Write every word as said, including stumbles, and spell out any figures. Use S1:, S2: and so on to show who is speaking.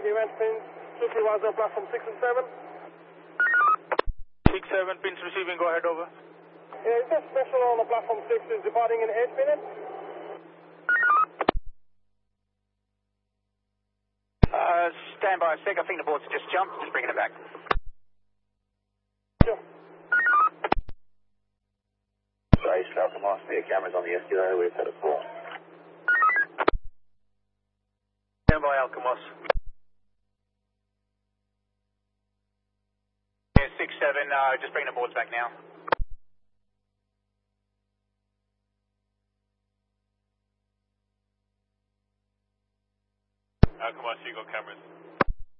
S1: event pins, supervisor platform six and seven.
S2: six seven, pins receiving, go ahead, over.
S1: Yeah, this special on the platform six is departing in eight minutes.
S2: Uh, stand by a sec, I think the board's just jumped, just bringing it back.
S1: Sure.
S3: Sorry, Falcon Moss, the cameras on the S T I, we've had a call.
S2: Stand by, Alcamos. Yeah, six seven, uh, just bringing the boards back now.
S4: Alcamos, you got cameras.